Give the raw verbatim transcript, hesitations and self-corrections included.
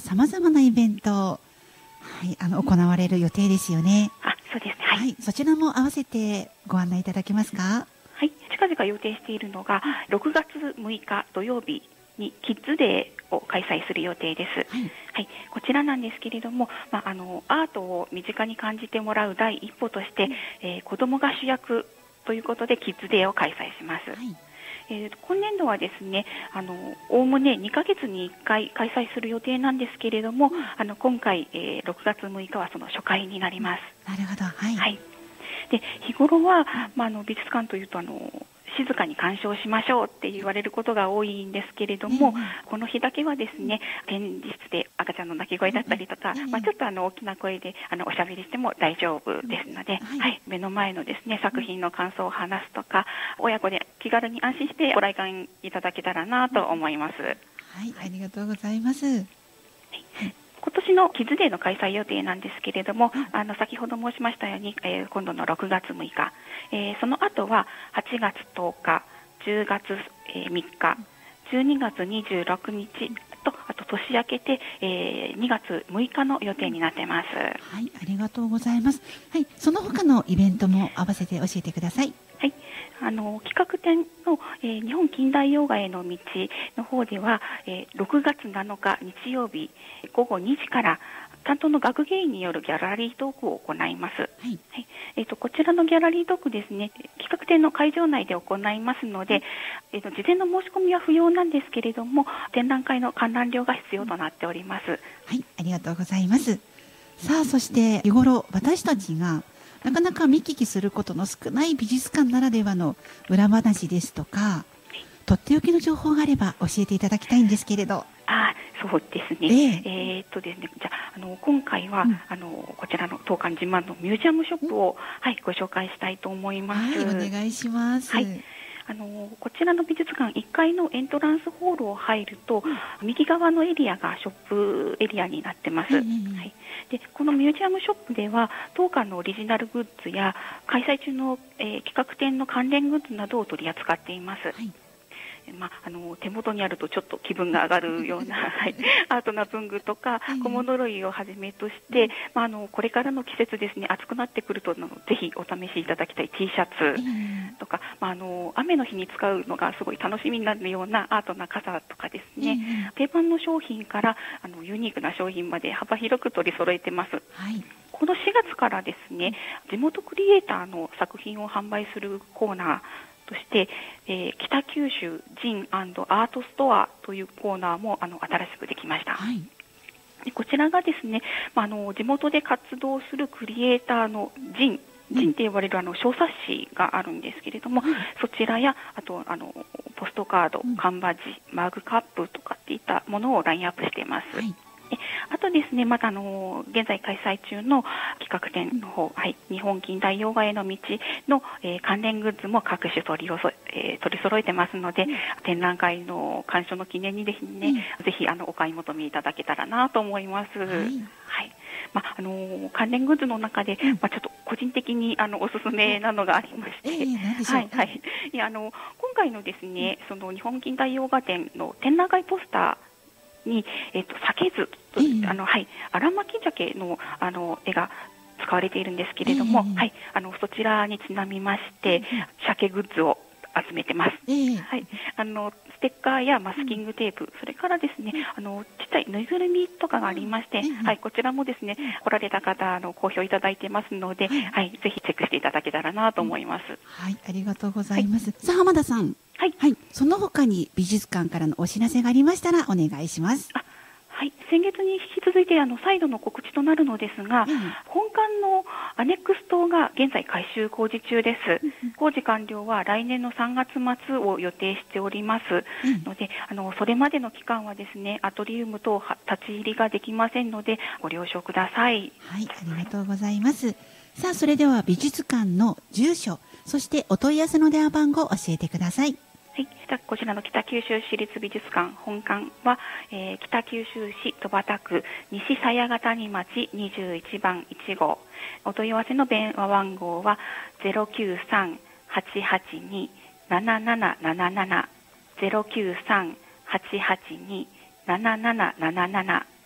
様々なイベント、はい、あの行われる予定ですよね。 あ、そうですね。はい。 はい、そちらも合わせてご案内いただけますか？ はい、近々予定しているのが、ろくがつむいか土曜日にキッズデーを開催する予定です。 はい、 はい、こちらなんですけれども、まあ、あのアートを身近に感じてもらう第一歩として、うん、えー、子どもが主役ということでキッズデーを開催します。はい、えー、今年度はですね、あのおおむねにかげつにいっかい開催する予定なんですけれども、うん、あの今回、えー、ろくがつむいかはその初回になります。 なるほど。はい、 はい、で日頃は、まあ、あの美術館というとあの静かに鑑賞しましょうって言われることが多いんですけれども、うん、この日だけはですね、展示室で赤ちゃんの泣き声だったりとか、うん、まあ、ちょっとあの大きな声であのおしゃべりしても大丈夫ですので、うん、はいはい、目の前のですね作品の感想を話すとか、親子で気軽に安心してご来館いただけたらなと思います。はい、 ありがとうございます。はい、 今年のキッズデーの開催予定なんですけれども、うん、あの先ほど申しましたように、えー、今度のろくがつむいか、えー、その後ははちがつとおか、じゅうがつみっか、じゅうにがつにじゅうろくにちと、あと年明けて、えー、にがつむいかの予定になっています。 はい、ありがとうございます。はい、その他のイベントも合わせて教えてください。 はい、あの企画展の、えー、日本近代洋画への道の方では、えー、ろくがつなのか日曜日ごごにじから担当の学芸員によるギャラリートークを行います。はい、はい、えーと、こちらのギャラリートークですね、企画展の会場内で行いますので、えーと、事前の申し込みは不要なんですけれども、展覧会の観覧料が必要となっております。 はい、ありがとうございます。さあ、そして日頃私たちがなかなか見聞きすることの少ない美術館ならではの裏話ですとか、とっておきの情報があれば教えていただきたいんですけれど。 あ、そうですね。えー、えー、っとですね、じゃあ、あの今回は、うん、あのこちらの当館自慢のミュージアムショップを、うん、はい、ご紹介したいと思います。 はい、お願いします。はい、 あのこちらの美術館いっかいのエントランスホールを入ると、うん、右側のエリアがショップエリアになってます。うん、はい、でこのミュージアムショップでは当館のオリジナルグッズや開催中の、えー、企画展の関連グッズなどを取り扱っています。はい、まあ、あの手元にあるとちょっと気分が上がるような、はい、アートな文具とか小物類をはじめとして、まあ、あのこれからの季節ですね、暑くなってくるとのぜひお試しいただきたい T シャツとか、まあ、あの雨の日に使うのがすごい楽しみになるようなアートな傘とかですね、定番の商品からあのユニークな商品まで幅広く取り揃えてます。はい、このしがつからですね、地元クリエイターの作品を販売するコーナーとして、えー、北九州ジン&アートストアというコーナーもあの新しくできました。はい、でこちらがですね、まあ、あの地元で活動するクリエイターのジンジンって呼ばれるあの小冊子があるんですけれども、うん、そちらやあとあのポストカード、缶バッジ、マグカップとかっていったものをラインアップしています。はい、あとですね、またあの現在開催中の企画展の方、はい、日本近代洋画への道の、えー、関連グッズも各種取りそ、えー、取り揃えてますので、うん、展覧会の鑑賞の記念にですね、うん、ぜひあのお買い求めいただけたらなと思います。はい、はい、まああのー、関連グッズの中で、うん、まあ、ちょっと個人的にあのおすすめなのがありまして、はいはい、いやあの今回のですね、その日本近代洋画展の展覧会ポスターに、えっと、鮭図と、えー、あのはい、荒巻鮭のあの絵が使われているんですけれども、えー、はい、あのそちらにちなみまして、えー、鮭グッズを集めてます。えー、はい、あのステッカーやマスキングテープ、うん、それからですね、あのちっちゃいぬいぐるみとかがありまして、うん、はい、こちらもですね、来られた方あの好評いただいてますので、はい、はい、ぜひチェックしていただけたらなと思います。うん、 はい、ありがとうございます。はい、さあ浜田さん。はい、はい、その他に美術館からのお知らせがありましたらお願いします。あ、 はい、先月に引き続いてあの再度の告知となるのですが、うん、本館のアネックス棟が現在改修工事中です。うん、工事完了は来年のさんがつまつを予定しております、うん、のであのそれまでの期間はですね、アトリウム等立ち入りができませんのでご了承ください。 はい、ありがとうございます。さあ、それでは美術館の住所、そしてお問い合わせの電話番号を教えてください。 はい、こちらの北九州市立美術館本館は、えー、北九州市戸畑区西鞘ヶ谷町にじゅういちばんいち号、お問い合わせの電話番号は ゼロきゅうさん はちはちに ななななななな ゼロきゅうさん はちはちに なななななな